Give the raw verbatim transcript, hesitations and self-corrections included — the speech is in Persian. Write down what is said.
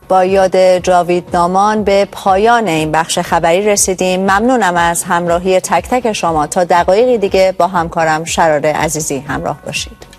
با یاد جاوید نامان به پایان این بخش خبری رسیدیم. ممنونم از همراهی تک تک شما. تا دقایقی دیگه با همکارم شراره عزیزی همراه باشید.